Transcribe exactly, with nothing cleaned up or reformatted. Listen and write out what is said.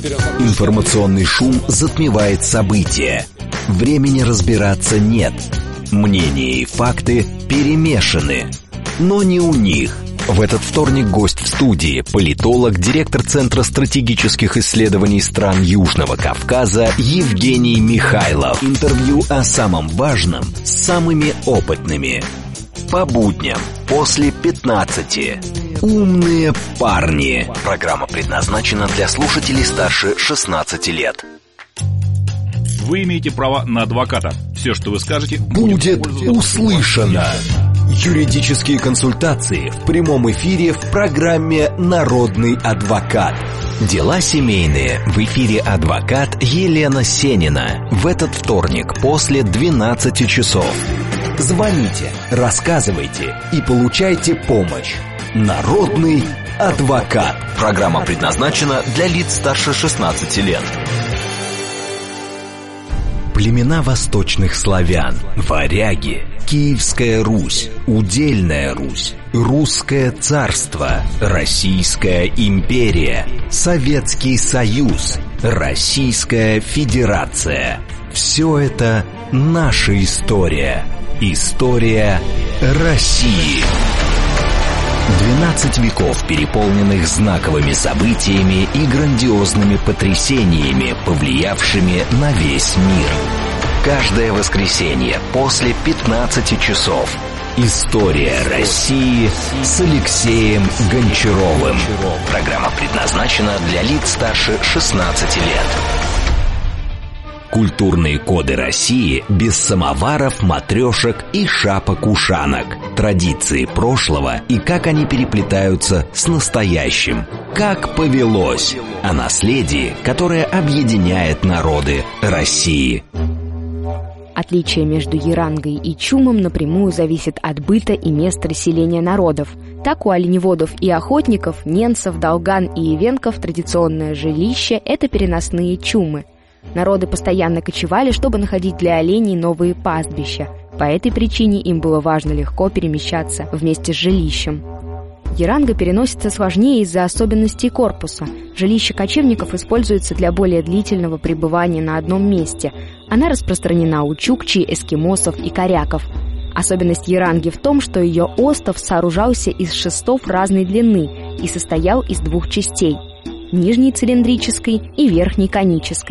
Информационный шум затмевает события. Времени разбираться нет. Мнения и факты перемешаны. Но не у них. В этот вторник гость в студии – политолог, директор Центра стратегических исследований стран Южного Кавказа Евгений Михайлов. Интервью о самом важном с самыми опытными. По будням после пятнадцати. Умные парни. Программа предназначена для слушателей старше шестнадцати лет. Вы имеете право на адвоката. Все, что вы скажете, будет, будет услышано. Юридические консультации в прямом эфире в программе «Народный адвокат». Дела семейные. В эфире адвокат Елена Сенина. В этот вторник после двенадцати часов. Звоните, рассказывайте и получайте помощь. Народный адвокат. Программа предназначена для лиц старше шестнадцати лет. Племена восточных славян, варяги, Киевская Русь, Удельная Русь, Русское царство, Российская империя, Советский Союз, Российская Федерация. Все это наша история. История России. двенадцать веков, переполненных знаковыми событиями и грандиозными потрясениями, повлиявшими на весь мир. Каждое воскресенье после пятнадцати часов. История России с Алексеем Гончаровым. Программа предназначена для лиц старше шестнадцати лет. Культурные коды России без самоваров, матрешек и шапок-ушанок. Традиции прошлого и как они переплетаются с настоящим. Как повелось. О наследии, которое объединяет народы России. Отличие между ярангой и чумом напрямую зависит от быта и места расселения народов. Так у оленеводов и охотников, ненцев, долган и ивенков традиционное жилище – это переносные чумы. Народы постоянно кочевали, чтобы находить для оленей новые пастбища. По этой причине им было важно легко перемещаться вместе с жилищем. Яранга переносится сложнее из-за особенностей корпуса. Жилище кочевников используется для более длительного пребывания на одном месте. Она распространена у чукчи, эскимосов и коряков. Особенность яранги в том, что ее остов сооружался из шестов разной длины и состоял из двух частей – нижней цилиндрической и верхней конической.